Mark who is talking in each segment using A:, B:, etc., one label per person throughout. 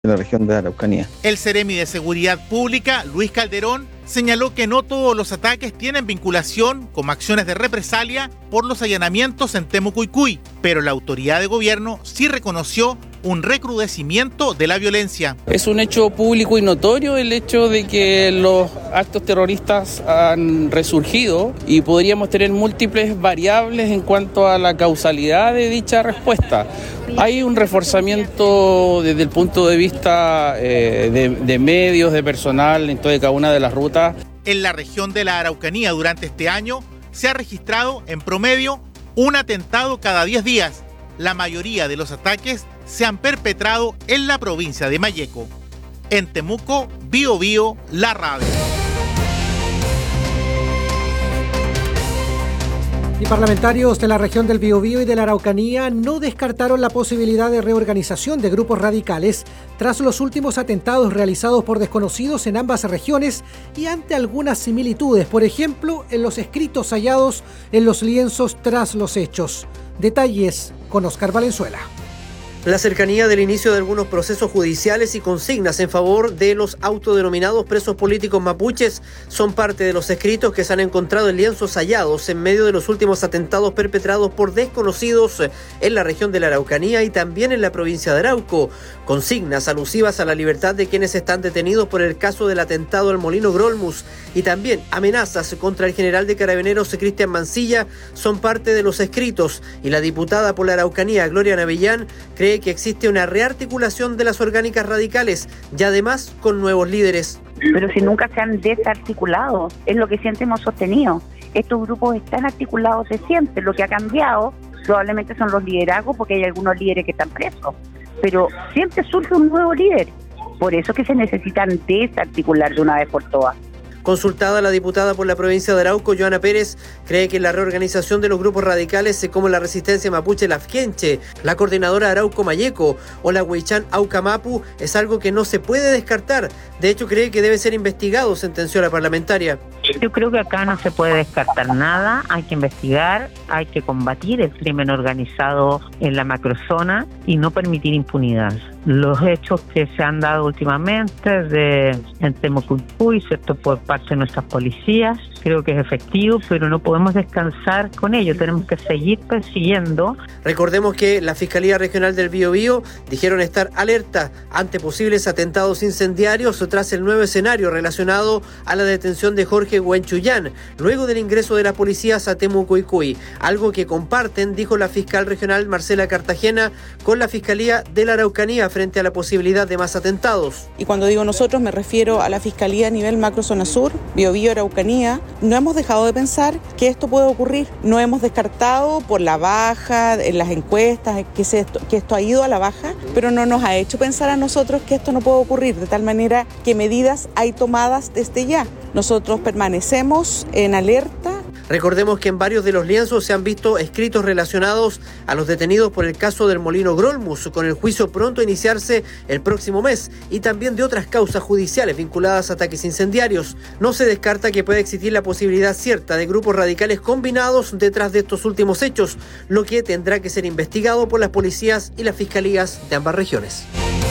A: de la región de Araucanía.
B: El Seremi de Seguridad Pública, Luis Calderón, señaló que no todos los ataques tienen vinculación con acciones de represalia por los allanamientos en Temucuicui, pero la autoridad de gobierno sí reconoció un recrudecimiento de la violencia.
C: Es un hecho público y notorio el hecho de que los actos terroristas han resurgido y podríamos tener múltiples variables en cuanto a la causalidad de dicha respuesta. Hay un reforzamiento desde el punto de vista de medios, de personal en toda y cada una de las rutas.
B: En la región de la Araucanía durante este año se ha registrado en promedio un atentado cada 10 días. La mayoría de los ataques se han perpetrado en la provincia de Malleco. En Temuco, Biobío, La Radio.
D: Y parlamentarios de la región del Biobío y de la Araucanía no descartaron la posibilidad de reorganización de grupos radicales tras los últimos atentados realizados por desconocidos en ambas regiones y ante algunas similitudes, por ejemplo, en los escritos hallados en los lienzos tras los hechos. Detalles con Oscar Valenzuela.
E: La cercanía del inicio de algunos procesos judiciales y consignas en favor de los autodenominados presos políticos mapuches son parte de los escritos que se han encontrado en lienzos hallados en medio de los últimos atentados perpetrados por desconocidos en la región de la Araucanía y también en la provincia de Arauco. Consignas alusivas a la libertad de quienes están detenidos por el caso del atentado al Molino Grolmus y también amenazas contra el general de Carabineros Cristian Mancilla son parte de los escritos, y la diputada por la Araucanía, Gloria Navellán, cree que existe una rearticulación de las orgánicas radicales y además con nuevos líderes.
F: Pero si nunca se han desarticulado, es lo que siempre hemos sostenido. Estos grupos están articulados de siempre. Lo que ha cambiado probablemente son los liderazgos, porque hay algunos líderes que están presos, pero siempre surge un nuevo líder. Por eso es que se necesitan desarticular de una vez por todas.
E: Consultada, la diputada por la provincia de Arauco, Joana Pérez, cree que la reorganización de los grupos radicales como la Resistencia Mapuche Lafkenche, la Coordinadora Arauco Malleco o la Huaychán Aucamapu es algo que no se puede descartar. De hecho, cree que debe ser investigado, sentenció la parlamentaria.
G: Yo creo que acá no se puede descartar nada, hay que investigar, hay que combatir el crimen organizado en la macrozona y no permitir impunidad. Los hechos que se han dado últimamente en Temucuicui, ¿cierto?, por parte de nuestras policías, creo que es efectivo, pero no podemos descansar con ello, tenemos que seguir persiguiendo.
E: Recordemos que la Fiscalía Regional del Biobío dijeron estar alerta ante posibles atentados incendiarios tras el nuevo escenario relacionado a la detención de Jorge Huenchuyán, luego del ingreso de las policías a Temucuicui, algo que comparten, dijo la fiscal regional Marcela Cartagena, con la Fiscalía de la Araucanía frente a la posibilidad de más atentados.
H: Y cuando digo nosotros me refiero a la Fiscalía a nivel macrozona sur, Biobío, Araucanía. No hemos dejado de pensar que esto puede ocurrir. No hemos descartado por la baja, en las encuestas, que esto ha ido a la baja, pero no nos ha hecho pensar a nosotros que esto no puede ocurrir, de tal manera que medidas hay tomadas desde ya. Nosotros permanecemos en alerta.
E: Recordemos que en varios de los lienzos se han visto escritos relacionados a los detenidos por el caso del Molino Grolmus, con el juicio pronto a iniciarse el próximo mes, y también de otras causas judiciales vinculadas a ataques incendiarios. No se descarta que pueda existir la posibilidad cierta de grupos radicales combinados detrás de estos últimos hechos, lo que tendrá que ser investigado por las policías y las fiscalías de ambas regiones.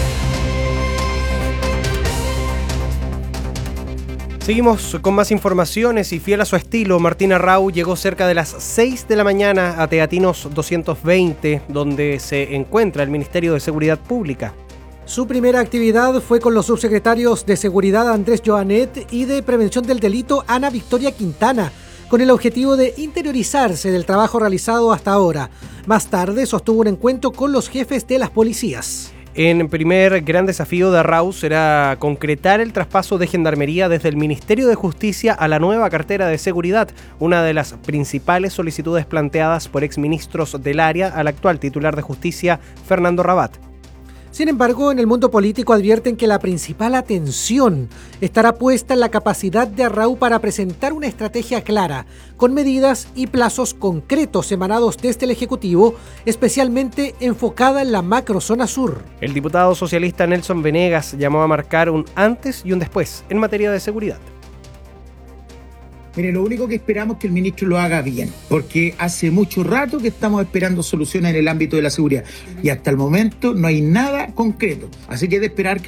I: Seguimos con más informaciones y fiel a su estilo, Martín Arrau llegó cerca de las 6 de la mañana a Teatinos 220, donde se encuentra el Ministerio de Seguridad Pública.
D: Su primera actividad fue con los subsecretarios de Seguridad Andrés Joanet y de Prevención del Delito Ana Victoria Quintana, con el objetivo de interiorizarse del trabajo realizado hasta ahora. Más tarde sostuvo un encuentro con los jefes de las policías.
I: En primer gran desafío de Arrau será concretar el traspaso de Gendarmería desde el Ministerio de Justicia a la nueva cartera de seguridad, una de las principales solicitudes planteadas por exministros del área al actual titular de Justicia, Fernando Rabat.
D: Sin embargo, en el mundo político advierten que la principal atención estará puesta en la capacidad de Arrau para presentar una estrategia clara, con medidas y plazos concretos emanados desde el Ejecutivo, especialmente enfocada en la macrozona sur.
I: El diputado socialista Nelson Venegas llamó a marcar un antes y un después en materia de seguridad.
A: Mire, lo único que esperamos es que el ministro lo haga bien, porque hace mucho rato que estamos esperando soluciones en el ámbito de la seguridad y hasta el momento no hay nada concreto. Así que es de esperar que